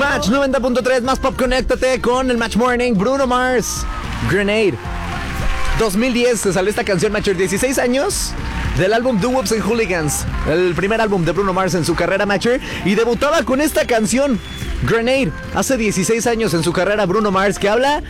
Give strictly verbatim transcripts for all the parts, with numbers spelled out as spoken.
Match noventa punto tres, más pop, conéctate con el Match Morning. Bruno Mars, Grenade. dos mil diez se salió esta canción, Matcher. dieciséis años del álbum Do Whops and Hooligans, el primer álbum de Bruno Mars en su carrera, Matcher. Y debutaba con esta canción, Grenade, hace dieciséis años en su carrera, Bruno Mars, que habla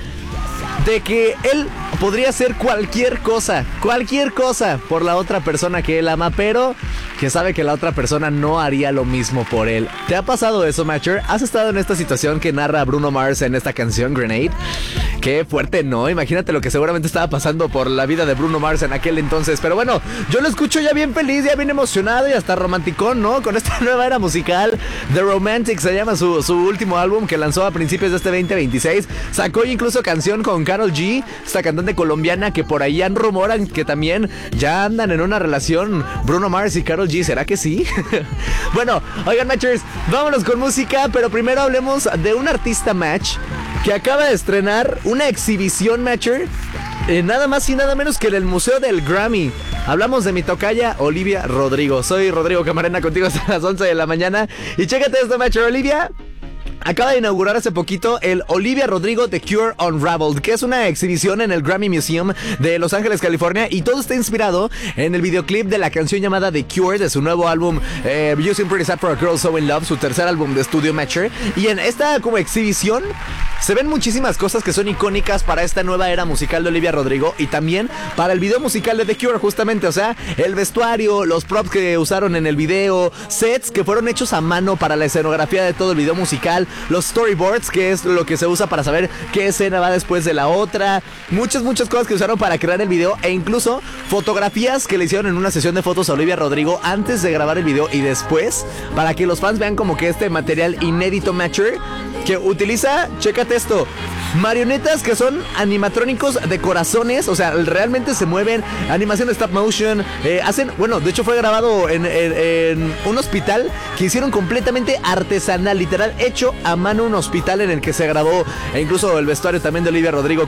de que él podría hacer cualquier cosa, cualquier cosa por la otra persona que él ama, pero que sabe que la otra persona no haría lo mismo por él. ¿Te ha pasado eso, Matcher? ¿Has estado en esta situación que narra Bruno Mars en esta canción, Grenade? Qué fuerte, ¿no? Imagínate lo que seguramente estaba pasando por la vida de Bruno Mars en aquel entonces. Pero bueno, yo lo escucho ya bien feliz, ya bien emocionado y hasta romanticón, ¿no? Con esta nueva era musical. The Romantic se llama su, su último álbum, que lanzó a principios de este veinte veintiséis. Sacó incluso canción con Karol G, esta cantante colombiana que por ahí han rumoran que también ya andan en una relación Bruno Mars y Karol G. ¿Será que sí? Bueno, oigan, Matchers, vámonos con música, pero primero hablemos de un artista, Match, que acaba de estrenar una exhibición, Matcher, eh, nada más y nada menos que en el Museo del Grammy. Hablamos de mi tocaya, Olivia Rodrigo. Soy Rodrigo Camarena, contigo hasta las once de la mañana. Y chécate esto, Matcher. Olivia acaba de inaugurar hace poquito el Olivia Rodrigo The Cure Unraveled, que es una exhibición en el Grammy Museum de Los Ángeles, California, y todo está inspirado en el videoclip de la canción llamada The Cure de su nuevo álbum eh, You Seem Pretty Sad for a Girl So In Love, su tercer álbum de estudio, Matcher. Y en esta como exhibición se ven muchísimas cosas que son icónicas para esta nueva era musical de Olivia Rodrigo y también para el video musical de The Cure, justamente. O sea, el vestuario, los props que usaron en el video, sets que fueron hechos a mano para la escenografía de todo el video musical, los storyboards, que es lo que se usa para saber qué escena va después de la otra, muchas, muchas cosas que usaron para crear el video, e incluso fotografías que le hicieron en una sesión de fotos a Olivia Rodrigo antes de grabar el video y después, para que los fans vean como que este material inédito, Matcher, que utiliza, chécate esto, marionetas que son animatrónicos de corazones, o sea, realmente se mueven, animación de stop motion, eh, hacen, bueno, de hecho fue grabado en, en, en un hospital que hicieron completamente artesanal, literal, hecho a mano, un hospital en el que se grabó, e incluso el vestuario también de Olivia Rodrigo